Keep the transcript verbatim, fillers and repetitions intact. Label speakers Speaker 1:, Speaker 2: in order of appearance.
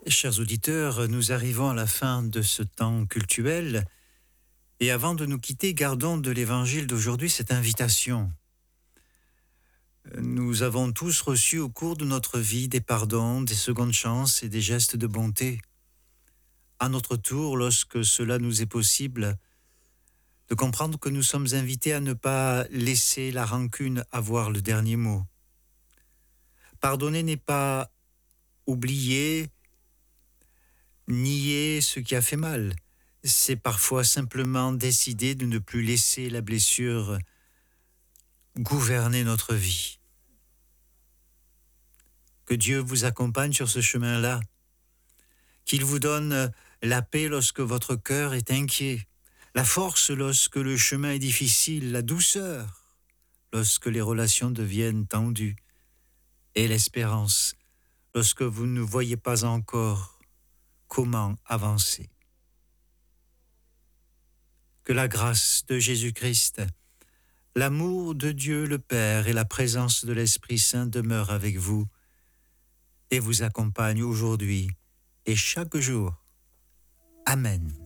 Speaker 1: Chers auditeurs, nous arrivons à la fin de ce temps cultuel et avant de nous quitter, gardons de l'évangile d'aujourd'hui cette invitation. Nous avons tous reçu au cours de notre vie des pardons, des secondes chances et des gestes de bonté. À notre tour, lorsque cela nous est possible, de comprendre que nous sommes invités à ne pas laisser la rancune avoir le dernier mot. Pardonner n'est pas oublier, nier ce qui a fait mal. C'est parfois simplement décider de ne plus laisser la blessure gouverner notre vie. Que Dieu vous accompagne sur ce chemin-là. Qu'il vous donne la paix lorsque votre cœur est inquiet, la force lorsque le chemin est difficile, la douceur lorsque les relations deviennent tendues, et l'espérance lorsque vous ne voyez pas encore comment avancer. Que la grâce de Jésus-Christ, l'amour de Dieu le Père et la présence de l'Esprit Saint demeurent avec vous et vous accompagnent aujourd'hui et chaque jour. Amen.